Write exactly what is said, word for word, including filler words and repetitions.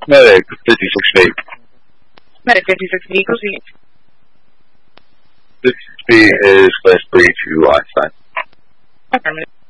Medic, fifty-six feet. Medic, fifty-six feet, proceed. fifty feet is class three to Einstein. Affirmative.